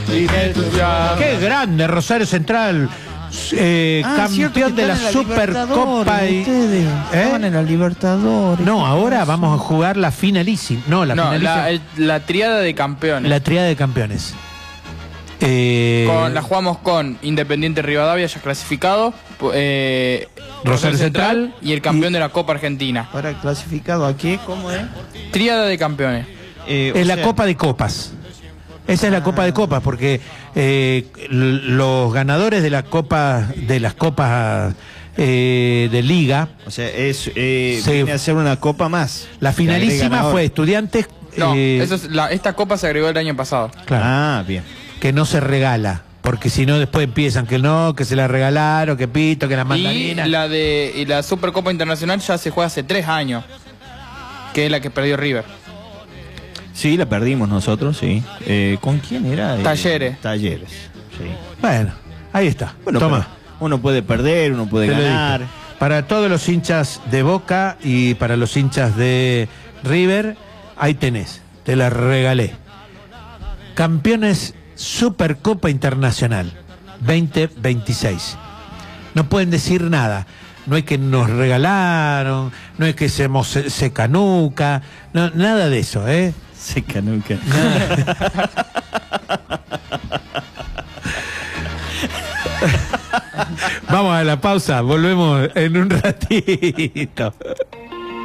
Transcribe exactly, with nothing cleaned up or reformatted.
Qué grande, Rosario Central. Eh, Ah, cierto, campeón que de la, están en Supercopa. Y, ustedes, ¿eh? estaban en la Libertadores. No, ahora vamos a jugar la finalísima. No, la No, finalísima. la, el- la triada de campeones. La triada de campeones. Eh, Con- la jugamos con Independiente Rivadavia, ya clasificado, eh, Rosario Central y el campeón y- de la Copa Argentina. Ahora clasificado aquí, ¿cómo es? Triada de campeones. Eh, o es la sea, Copa de Copas. Esa es la Copa de Copas, porque eh, l- los ganadores de la Copa, de las copas eh, de Liga, O sea, es eh, Sí. viene a ser una copa más. la finalísima ganador. fue Estudiantes. No, eh, eso es la- esta copa se agregó el año pasado. claro, Ah, bien. que no se regala, porque si no después empiezan que no, que se la regalaron, que pito, que las Y mandarinas. la de y la Supercopa Internacional ya se juega hace tres años, que es la que perdió River. Sí, la perdimos nosotros, sí. Eh, ¿Con quién era? Eh, Talleres. Talleres, sí. Bueno, ahí está. Bueno, Toma. pero uno puede perder, uno puede Te lo ganar. digo. Para todos los hinchas de Boca y para los hinchas de River, ahí tenés, te la regalé. Campeones Supercopa Internacional veinte veintiséis. No pueden decir nada. No es que nos regalaron, no es que se, se, se canuca, no, nada de eso, ¿eh? Se canuca. Vamos a la pausa, volvemos en un ratito.